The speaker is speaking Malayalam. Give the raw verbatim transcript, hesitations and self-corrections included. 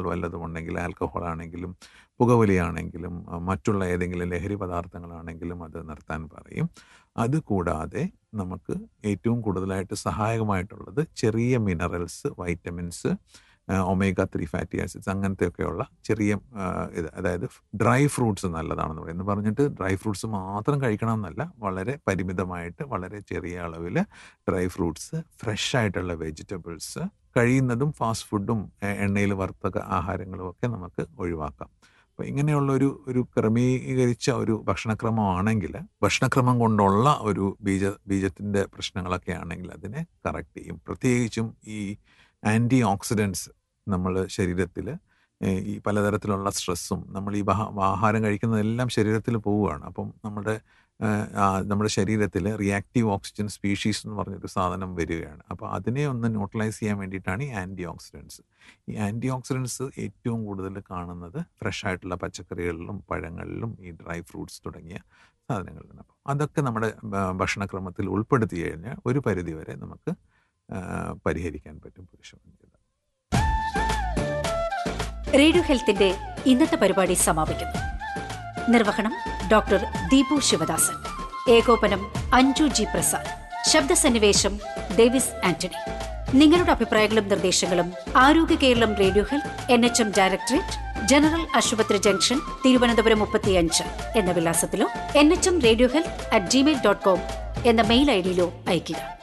പദാർത്ഥങ്ങൾ വല്ലതും ഉണ്ടെങ്കിൽ, ആൽക്കഹോൾ ആണെങ്കിലും പുകവലിയാണെങ്കിലും മറ്റുള്ള ഏതെങ്കിലും ലഹരി പദാർത്ഥങ്ങളാണെങ്കിലും അത് നിർത്താൻ പറയും. അതുകൂടാതെ നമുക്ക് ഏറ്റവും കൂടുതലായിട്ട് സഹായകമായിട്ടുള്ളത് ചെറിയ minerals, vitamins, omega three fatty acids അങ്ങനത്തെയൊക്കെയുള്ള ചെറിയ ഇത്, അതായത് ഡ്രൈ ഫ്രൂട്ട്സ് നല്ലതാണെന്ന് പറയുന്നത് പറഞ്ഞിട്ട് ഡ്രൈ ഫ്രൂട്ട്സ് മാത്രം കഴിക്കണം എന്നല്ല, വളരെ പരിമിതമായിട്ട് വളരെ ചെറിയ അളവിൽ ഡ്രൈ ഫ്രൂട്ട്സ്, ഫ്രഷ് ആയിട്ടുള്ള വെജിറ്റബിൾസ്, കഴിയുന്നതും ഫാസ്റ്റ് ഫുഡും എണ്ണയിൽ വറുത്ത ആഹാരങ്ങളും ഒക്കെ നമുക്ക് ഒഴിവാക്കാം. അപ്പോൾ ഇങ്ങനെയുള്ളൊരു ഒരു ക്രമീകരിച്ച ഒരു ഭക്ഷണക്രമമാണെങ്കിൽ, ഭക്ഷണക്രമം കൊണ്ടുള്ള ഒരു ബീജ ബീജത്തിൻ്റെ പ്രശ്നങ്ങളൊക്കെ ആണെങ്കിൽ അതിനെ കറക്റ്റ് ചെയ്യും. പ്രത്യേകിച്ചും ഈ ആൻറ്റി ഓക്സിഡൻസ് നമ്മൾ ശരീരത്തിൽ ഈ പലതരത്തിലുള്ള സ്ട്രെസ്സും നമ്മൾ ഈ ആഹാരം കഴിക്കുന്നതെല്ലാം ശരീരത്തിൽ പോവുകയാണ്. അപ്പം നമ്മുടെ നമ്മുടെ ശരീരത്തിൽ റിയാക്റ്റീവ് ഓക്സിജൻ സ്പീഷീസ് എന്ന് പറഞ്ഞൊരു സാധനം വരികയാണ്. അപ്പോൾ അതിനെ ഒന്ന് ന്യൂട്രലൈസ് ചെയ്യാൻ വേണ്ടിയിട്ടാണ് ഈ ആൻറ്റി ഓക്സിഡൻസ്. ഈ ആൻറ്റി ഓക്സിഡൻസ് ഏറ്റവും കൂടുതൽ കാണുന്നത് ഫ്രഷ് ആയിട്ടുള്ള പച്ചക്കറികളിലും പഴങ്ങളിലും ഈ ഡ്രൈ ഫ്രൂട്ട്സ് തുടങ്ങിയ സാധനങ്ങളിലാണ്. അപ്പം അതൊക്കെ നമ്മുടെ ഭക്ഷണക്രമത്തിൽ ഉൾപ്പെടുത്തി കഴിഞ്ഞാൽ ഒരു പരിധിവരെ നമുക്ക് പരിഹരിക്കാൻ പറ്റും പുരുഷവന്ധ്യത. റേഡിയോ ഹെൽത്തിന്റെ ഇന്നത്തെ പരിപാടി സമാപിക്കുന്നു. നിർവഹണം ഡോക്ടർ ദീപു ശിവദാസൻ, ഏകോപനം അഞ്ജു ജി പ്രസാദ്, ശബ്ദസന്നിവേശം ഡേവിസ് ആന്റണി. നിങ്ങളുടെ അഭിപ്രായങ്ങളും നിർദ്ദേശങ്ങളും ആരോഗ്യ Keralam radio health N H M directorate, general ആശുപത്രി ജംഗ്ഷൻ, തിരുവനന്തപുരം മുപ്പത്തിയഞ്ച് എന്ന വിലാസത്തിലോ N H M radio health at Gmail dot com എന്ന മെയിൽ ഐ ഡിയിലോ അയയ്ക്കുക.